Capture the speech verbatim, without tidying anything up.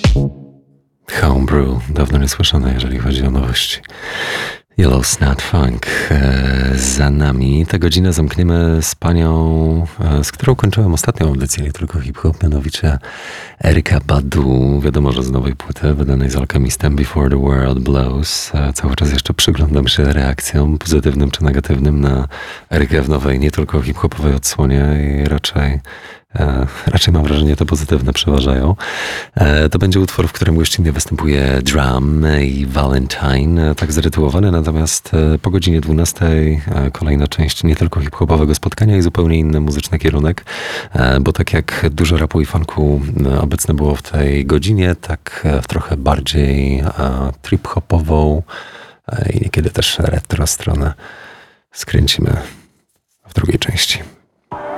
Homebrew, dawno niesłyszane, jeżeli chodzi o nowości. Yellow Snot Funk e, za nami. Tę godzinę zamkniemy z panią, e, z którą kończyłem ostatnią audycję, nie tylko hip-hop, mianowicie Erykah Badu. Wiadomo, że z nowej płyty wydanej z Alchemistem Before the World Blows. E, cały czas jeszcze przyglądam się reakcjom, pozytywnym czy negatywnym, na Erykę w nowej, nie tylko hip-hopowej odsłonie i raczej E, raczej mam wrażenie, te pozytywne przeważają. E, to będzie utwór, w którym gościnnie występuje Drum i Valentine, tak zarytułowany, natomiast e, po godzinie dwunastej e, kolejna część nie tylko hip-hopowego spotkania i zupełnie inny muzyczny kierunek, e, bo tak jak dużo rapu i funku e, obecne było w tej godzinie, tak e, w trochę bardziej e, trip-hopową e, i niekiedy też retro stronę skręcimy w drugiej części.